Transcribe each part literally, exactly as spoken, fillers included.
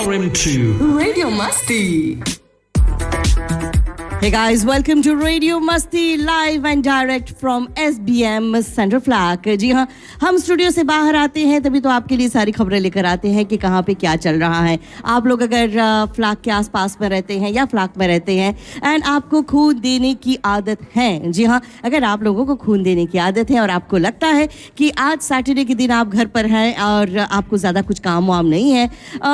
are into Radio Masti. Hey guys, welcome to Radio Masti live and direct from S B M Central Flag. जी हाँ, हम studio से बाहर आते हैं तभी तो आपके लिए सारी खबरें लेकर आते हैं कि कहाँ पे क्या चल रहा है. आप लोग अगर फ्लैग के आसपास में रहते हैं या फ्लैग में रहते हैं एंड आपको खून देने की आदत है, जी हाँ, अगर आप लोगों को खून देने की आदत है और आपको लगता है कि आज सैटरडे के दिन आप घर पर हैं और आपको ज़्यादा कुछ काम वाम नहीं है,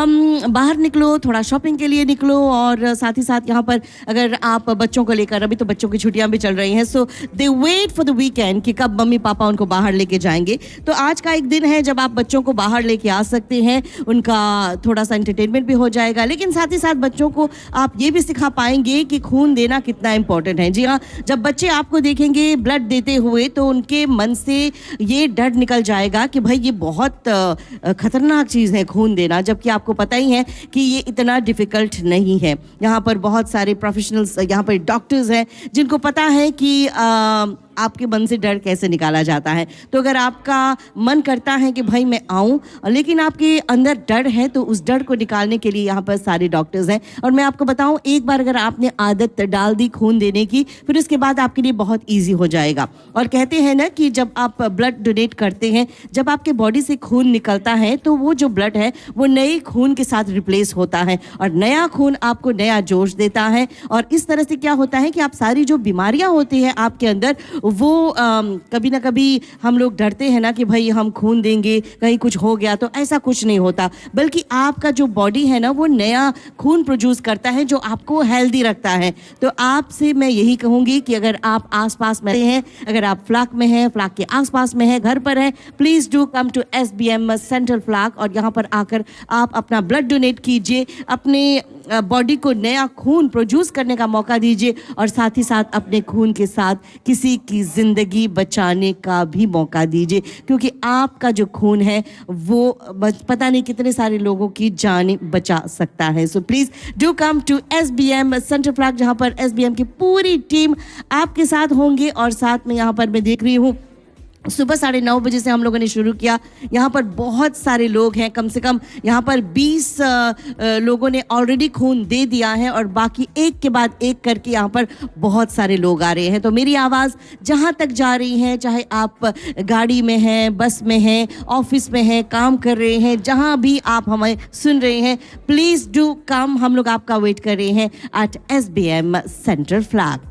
बाहर निकलो, थोड़ा शॉपिंग के लिए निकलो. और साथ ही साथ यहाँ पर अगर आप बच्चों को लेकर, अभी तो बच्चों की छुट्टियां भी चल रही हैं, सो दे वेट फॉर द वीकेंड कि कब मम्मी पापा उनको बाहर लेके जाएंगे. तो आज का एक दिन है जब आप बच्चों को बाहर लेके आ सकते हैं, उनका थोड़ा सा एंटरटेनमेंट भी हो जाएगा, लेकिन साथ ही साथ बच्चों को आप ये भी सिखा पाएंगे कि खून देना कितना इंपॉर्टेंट है. जी हाँ, जब बच्चे आपको देखेंगे ब्लड देते हुए तो उनके मन से ये डर निकल जाएगा कि भाई ये बहुत खतरनाक चीज़ है खून देना, जबकि आपको पता ही है कि ये इतना डिफिकल्ट नहीं है. यहाँ पर बहुत सारे प्रोफेशनल्स, यहाँ पर डॉक्टर्स हैं जिनको पता है कि आ, आपके मन से डर कैसे निकाला जाता है. तो अगर आपका मन करता है कि भाई मैं आऊं, लेकिन आपके अंदर डर है, तो उस डर को निकालने के लिए यहाँ पर सारे डॉक्टर्स हैं. और मैं आपको बताऊं, एक बार अगर आपने आदत डाल दी खून देने की, फिर उसके बाद आपके लिए बहुत ईजी हो जाएगा. और कहते हैं ना कि जब आप ब्लड डोनेट करते हैं, जब आपके बॉडी से खून निकलता है तो वो जो ब्लड है वो नए खून के साथ रिप्लेस होता है और नया खून आपको नया जोश देता है. और इस तरह से क्या होता है कि आप सारी जो बीमारियां होती हैं आपके अंदर, वो आ, कभी ना कभी हम लोग डरते हैं ना कि भाई हम खून देंगे कहीं कुछ हो गया, तो ऐसा कुछ नहीं होता, बल्कि आपका जो बॉडी है ना वो नया खून प्रोड्यूस करता है जो आपको हेल्दी रखता है. तो आपसे मैं यही कहूँगी कि अगर आप आसपास में हैं, अगर आप फ्लैग में हैं, फ्लैग के आसपास में हैं, घर पर हैं, please do come to S B M central flag और यहाँ पर आकर आप अपना ब्लड डोनेट कीजिए, अपने बॉडी को नया खून प्रोड्यूस करने का मौका दीजिए और साथ ही साथ अपने खून के साथ किसी की ज़िंदगी बचाने का भी मौका दीजिए, क्योंकि आपका जो खून है वो पता नहीं कितने सारे लोगों की जान बचा सकता है. So please do come to S B M central flag, जहाँ पर एस बी एम की पूरी टीम आपके साथ होंगे. और साथ में यहाँ पर मैं देख रही हूँ सुबह साढ़े नौ बजे से हम लोगों ने शुरू किया. यहाँ पर बहुत सारे लोग हैं, कम से कम यहाँ पर बीस लोगों ने ऑलरेडी खून दे दिया है और बाकी एक के बाद एक करके यहाँ पर बहुत सारे लोग आ रहे हैं. तो मेरी आवाज़ जहाँ तक जा रही है, चाहे आप गाड़ी में हैं, बस में हैं, ऑफिस में हैं, काम कर रहे हैं, जहाँ भी आप हमें सुन रहे हैं, प्लीज़ डू कम. हम लोग आपका वेट कर रहे हैं eight S B M central flag.